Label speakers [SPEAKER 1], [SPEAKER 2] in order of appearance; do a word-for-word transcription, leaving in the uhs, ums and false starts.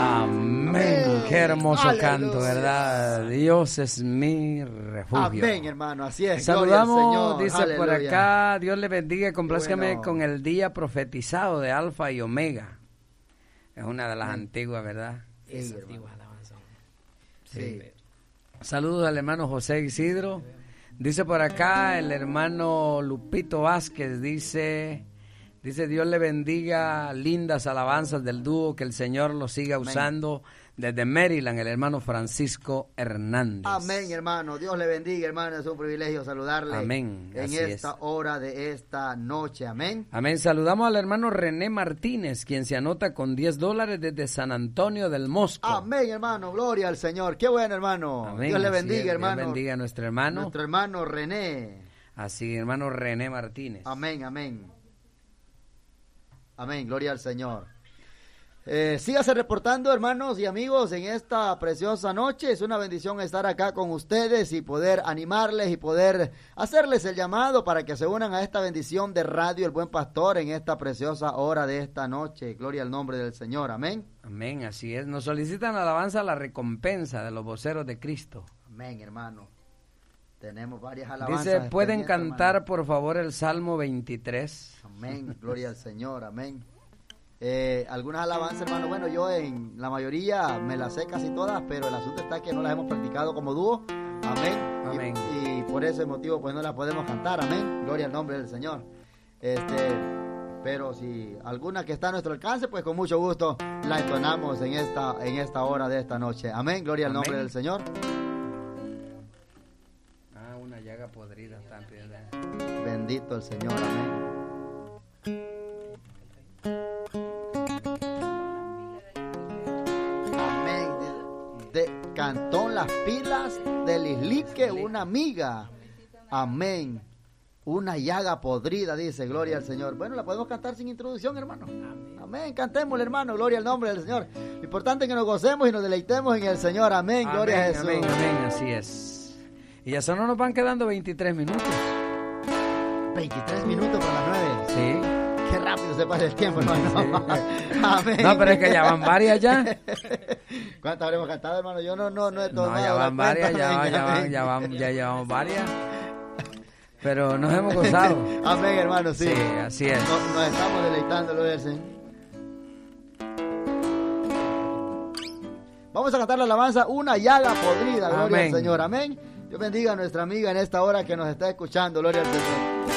[SPEAKER 1] Amén. Qué hermoso
[SPEAKER 2] Aleluya.
[SPEAKER 1] canto, ¿verdad? Dios es mi refugio.
[SPEAKER 2] Amén, hermano, así es.
[SPEAKER 1] Saludamos,
[SPEAKER 2] Gloria al Señor.
[SPEAKER 1] dice por
[SPEAKER 2] Aleluya.
[SPEAKER 1] acá, Dios le bendiga, complázcame
[SPEAKER 2] bueno.
[SPEAKER 1] con el día profetizado de Alfa y Omega. Es una de las
[SPEAKER 2] Amén.
[SPEAKER 1] antiguas, ¿verdad?
[SPEAKER 2] Sí,
[SPEAKER 3] Esas
[SPEAKER 2] hermano.
[SPEAKER 3] antiguas alabanzas.
[SPEAKER 2] Sí.
[SPEAKER 1] Saludos al hermano José Isidro. Dice por acá el hermano Lupito Vázquez, dice, dice Dios le bendiga, lindas alabanzas del dúo, que el Señor lo siga
[SPEAKER 2] Amén.
[SPEAKER 1] usando. Desde Maryland, el hermano Francisco Hernández.
[SPEAKER 2] Amén, hermano. Dios le bendiga, hermano. Es un privilegio saludarle.
[SPEAKER 1] Amén.
[SPEAKER 2] En
[SPEAKER 1] Así
[SPEAKER 2] esta
[SPEAKER 1] es.
[SPEAKER 2] hora de esta noche. Amén.
[SPEAKER 1] Amén. Saludamos al hermano René Martínez, quien se anota con diez dólares desde San Antonio del Mosco.
[SPEAKER 2] Amén, hermano. Gloria al Señor. Qué bueno, hermano.
[SPEAKER 1] Amén.
[SPEAKER 2] Dios le
[SPEAKER 1] Así
[SPEAKER 2] bendiga,
[SPEAKER 1] es.
[SPEAKER 2] hermano.
[SPEAKER 1] Dios bendiga a nuestro hermano.
[SPEAKER 2] Nuestro hermano René.
[SPEAKER 1] Así, hermano René Martínez.
[SPEAKER 2] Amén, amén. Amén, gloria al Señor. Eh, sígase reportando, hermanos y amigos, en esta preciosa noche. Es una bendición estar acá con ustedes y poder animarles y poder hacerles el llamado para que se unan a esta bendición de Radio El Buen Pastor en esta preciosa hora de esta noche. Gloria al nombre del Señor. Amén.
[SPEAKER 1] Amén, así es. Nos solicitan alabanza la recompensa de los voceros de Cristo.
[SPEAKER 2] Amén, hermano. Tenemos varias alabanzas.
[SPEAKER 1] Dice, ¿pueden
[SPEAKER 2] pendientes,
[SPEAKER 1] cantar
[SPEAKER 2] hermano?
[SPEAKER 1] por favor el Salmo veintitrés?
[SPEAKER 2] Amén, gloria al Señor, amén. Eh, algunas alabanzas, hermano, bueno, yo en la mayoría me las sé casi todas, pero el asunto está que no las hemos practicado como dúo, amén,
[SPEAKER 1] Amén.
[SPEAKER 2] Y, y por ese motivo pues no las podemos cantar, amén, gloria al nombre del Señor. Este, pero si alguna que está a nuestro alcance, pues con mucho gusto la entonamos en esta, en esta hora de esta noche, amén, gloria al
[SPEAKER 1] Amén.
[SPEAKER 2] nombre del Señor.
[SPEAKER 1] Ah, una llaga podrida están pidiendo.
[SPEAKER 2] Bendito el Señor, amén. Amén. De, de- cantó las pilas del Islique una amiga. Amén. Una llaga podrida, dice, gloria al Señor. Bueno, la podemos cantar sin introducción, hermano. Amén, cantémosle, hermano, gloria al nombre del Señor. Lo importante es que nos gocemos y nos deleitemos en el Señor. Amén, gloria a
[SPEAKER 1] Amén,
[SPEAKER 2] Jesús.
[SPEAKER 1] amén, amén, así es. Y ya solo nos van quedando veintitrés minutos.
[SPEAKER 2] veintitrés minutos para las nueve.
[SPEAKER 1] Sí.
[SPEAKER 2] Qué rápido se pasa el tiempo, hermano. Amén.
[SPEAKER 1] No, pero es que ya van varias ya.
[SPEAKER 2] ¿Cuántas habremos cantado, hermano? Yo no, no, no he tomado
[SPEAKER 1] No, ya
[SPEAKER 2] la
[SPEAKER 1] van varias,
[SPEAKER 2] cuenta,
[SPEAKER 1] ya,
[SPEAKER 2] amén,
[SPEAKER 1] ya, van,
[SPEAKER 2] amén.
[SPEAKER 1] ya, van, ya llevamos varias. Pero nos hemos gozado.
[SPEAKER 2] Amén, hermano, sí.
[SPEAKER 1] Sí, así es.
[SPEAKER 2] Nos, nos estamos deleitando, lo del Señor. Vamos a cantar la alabanza, una llaga podrida, gloria
[SPEAKER 1] Amén.
[SPEAKER 2] al Señor, amén. Dios bendiga a nuestra amiga en esta hora que nos está escuchando, gloria al Señor.